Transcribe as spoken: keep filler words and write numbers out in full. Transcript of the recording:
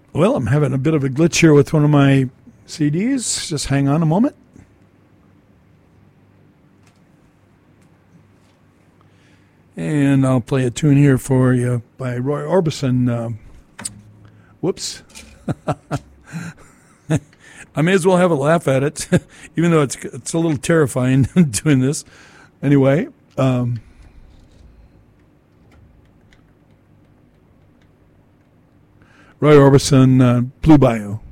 Well, I'm having a bit of a glitch here with one of my C Ds. Just hang on a moment. And I'll play a tune here for you by Roy Orbison. Uh, whoops. I may as well have a laugh at it, even though it's it's a little terrifying doing this. Anyway, um, Roy Orbison, uh, Blue Bayou.